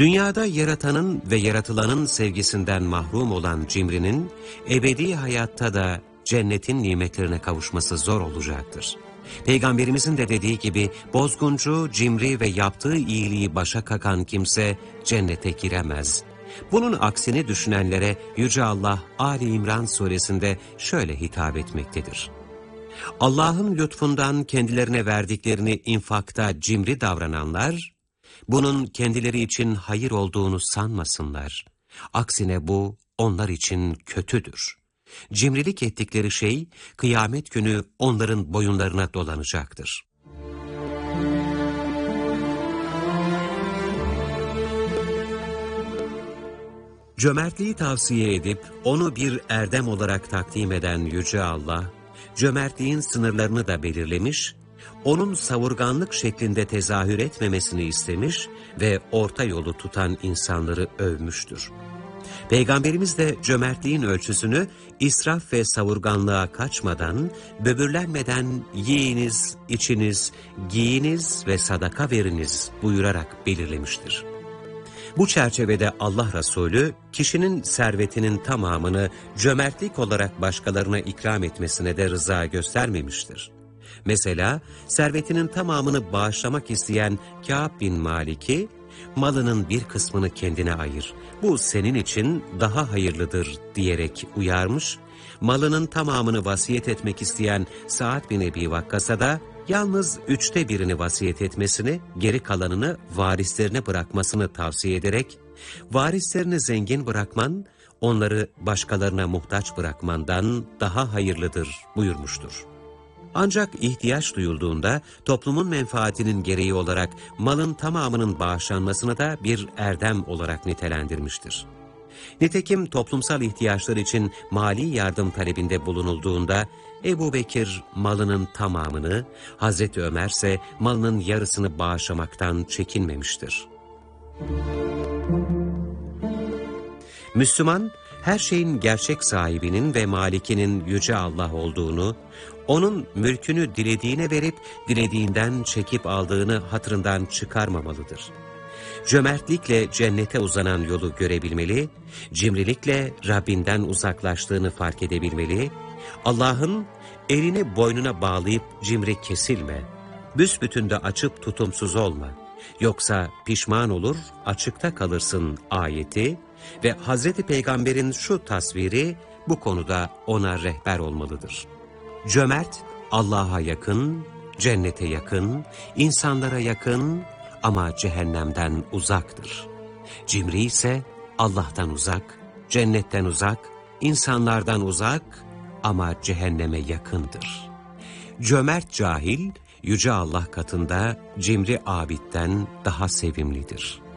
Dünyada yaratanın ve yaratılanın sevgisinden mahrum olan cimrinin, ebedi hayatta da cennetin nimetlerine kavuşması zor olacaktır. Peygamberimizin de dediği gibi bozguncu, cimri ve yaptığı iyiliği başa kakan kimse cennete giremez. Bunun aksini düşünenlere Yüce Allah Ali İmran suresinde şöyle hitap etmektedir. Allah'ın lütfundan kendilerine verdiklerini infakta cimri davrananlar, bunun kendileri için hayır olduğunu sanmasınlar. Aksine bu onlar için kötüdür. Cimrilik ettikleri şey kıyamet günü onların boyunlarına dolanacaktır. Cömertliği tavsiye edip onu bir erdem olarak takdim eden Yüce Allah, cömertliğin sınırlarını da belirlemiş, onun savurganlık şeklinde tezahür etmemesini istemiş ve orta yolu tutan insanları övmüştür. Peygamberimiz de cömertliğin ölçüsünü israf ve savurganlığa kaçmadan, böbürlenmeden yiyiniz, içiniz, giyiniz ve sadaka veriniz buyurarak belirlemiştir. Bu çerçevede Allah Resulü, kişinin servetinin tamamını cömertlik olarak başkalarına ikram etmesine de rıza göstermemiştir. Mesela servetinin tamamını bağışlamak isteyen Kâb bin Malik'i, malının bir kısmını kendine ayır, bu senin için daha hayırlıdır diyerek uyarmış, malının tamamını vasiyet etmek isteyen Sa'd bin Ebi Vakkas'a da yalnız 1/3'ünü vasiyet etmesini, geri kalanını varislerine bırakmasını tavsiye ederek, varislerini zengin bırakman, onları başkalarına muhtaç bırakmandan daha hayırlıdır buyurmuştur. Ancak ihtiyaç duyulduğunda toplumun menfaatinin gereği olarak malın tamamının bağışlanmasını da bir erdem olarak nitelendirmiştir. Nitekim toplumsal ihtiyaçlar için mali yardım talebinde bulunulduğunda Ebu Bekir malının tamamını, Hazreti Ömer ise malının yarısını bağışlamaktan çekinmemiştir. Müslüman, her şeyin gerçek sahibinin ve malikinin Yüce Allah olduğunu, onun mülkünü dilediğine verip dilediğinden çekip aldığını hatırından çıkarmamalıdır. Cömertlikle cennete uzanan yolu görebilmeli, cimrilikle Rabbinden uzaklaştığını fark edebilmeli, Allah'ın elini boynuna bağlayıp cimri kesilme, büsbütün de açıp tutumsuz olma, yoksa pişman olur, açıkta kalırsın ayeti ve Hazreti Peygamber'in şu tasviri bu konuda ona rehber olmalıdır. Cömert, Allah'a yakın, cennete yakın, insanlara yakın ama cehennemden uzaktır. Cimri ise Allah'tan uzak, cennetten uzak, insanlardan uzak ama cehenneme yakındır. Cömert cahil, Yüce Allah katında cimri abidden daha sevimlidir.